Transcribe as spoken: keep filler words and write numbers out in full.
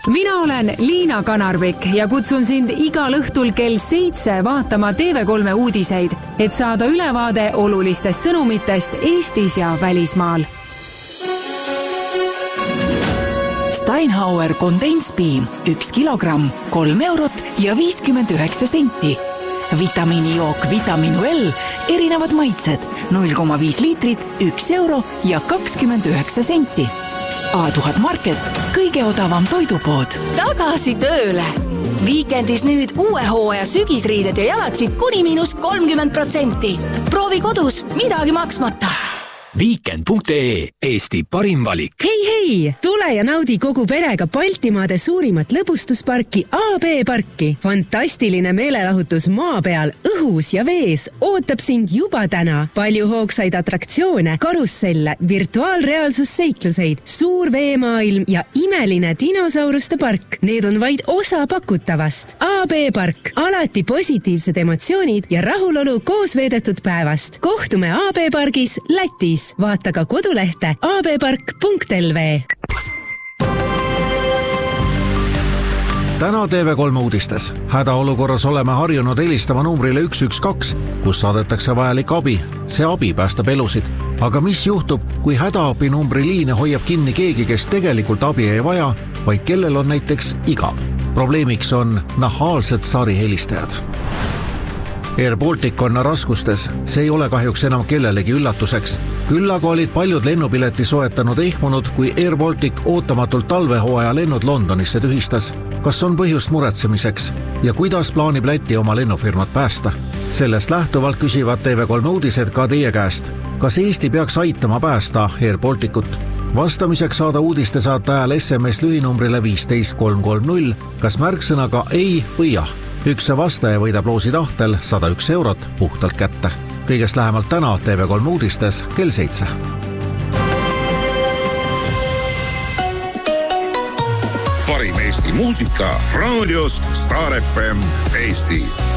Mina olen Liina Kanarvik ja kutsun sind igal õhtul kell seitse vaatama T V kolme uudiseid, et saada ülevaade olulistest sõnumitest Eestis ja välismaal. Steinhauer Kondenspiim, üks kilogramm, kolm eurot ja viiskümmend üheksa senti. Vitamiinijook Vitaminu L, erinevad maitsed, null koma viis liitrit, üks euro ja kakskümmend üheksa senti. A tuhat Market, kõige odavam toidupood. Tagasi tööle! Viikendis nüüd uue hooaja sügisriided ja jalatsid kuni miinus kolmkümmend protsenti. Proovi kodus, midagi maksmata. Weekend punkt ee, Eesti parim valik. Hei, hei! Tule ja naudi kogu perega Baltimaade suurimat lõbustusparki A B parki. Fantastiline meelelahutus maa peal, õhus ja vees ootab sind juba täna. Palju hoogsaid atraktsioone, karusselle, virtuaalreaalsusseikluseid, suur veemaailm ja imeline dinosauruste park. Need on vaid osa pakutavast. A B park. Alati positiivsed emotsioonid ja rahulolu koos veedetud päevast. Kohtume A B pargis Lätis. Vaata ka kodulehte a b park punkt l v. Täna T V kolme uudistes. Hädaolukorras oleme harjunud helistama numbrile üks üks kaks, kus saadetakse vajalik abi. See abi päästab elusid. Aga mis juhtub, kui hädaabi numbri liine hoiab kinni keegi, kes tegelikult abi ei vaja, vaid kellel on näiteks igav? Probleemiks on nahaalsed sarihelistajad. Air Baltic on raskustes, see ei ole kahjuks enam kellelegi üllatuseks. Küll aga olid paljud lennupileti soetanud ehmunud, kui Air Baltic ootamatult talvehooaja lennud Londonisse tühistas. Kas on põhjust muretsemiseks ja kuidas plaanib Läti oma lennufirmat päästa? Sellest lähtuvalt küsivad T V kolme uudised ka teie käest. Kas Eesti peaks aitama päästa Air Balticut? Vastamiseks saada uudiste saata ajal S M S lühinumbrile viisteist kolm kolm null, kas märksõnaga ei või jah. Üks vastaja võidab loosi tahtel sada üks eurot puhtalt kätte. Kõigest lähemalt täna T V kolme uudistes kell seitse. Parim Eesti muusika raadiost Star F M Eesti.